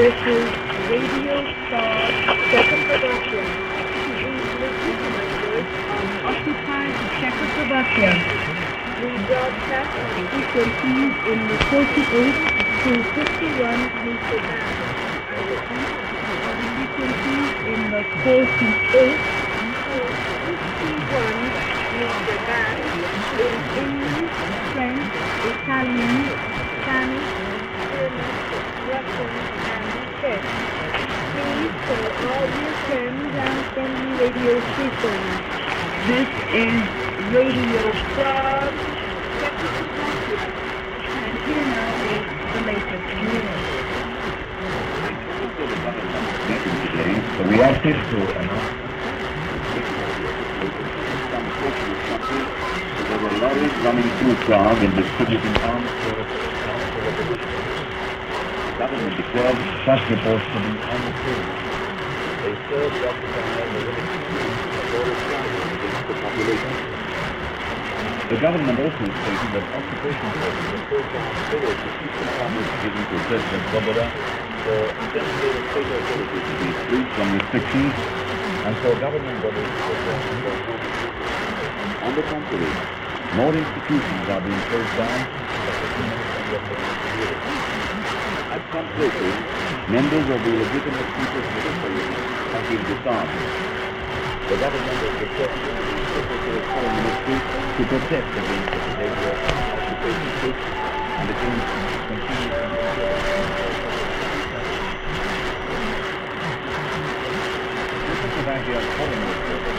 This is Radio Star Second Production. English language occupied Czechoslovakia. We broadcast on frequencies in the 48 to 51 meter band. On frequencies in the 48 to 51 meter band in English, French, Italian, Spanish, German, Russian, and Czech. Please tell all your friends and friendly radio stations. This is Radio Frog, Czechoslovakia. And here now is the latest news. The reactive to announce. There were lorries running through Prague and distributing arms for the government declared such reports to be untrue. They serve the occupying the against the population. The government also stated that occupation forces were forward to keep the farmers given to President Svoboda for designated state authorities to be freed from restrictions and for government bodies to perform their duties. On the contrary, more institutions are being closed down, at some places, members of the legitimate people's military have been disarmed. The government has requested the Secretary of Foreign Ministry to protest against the behavior of occupation troops and against continued Czechoslovakia's Foreign Minister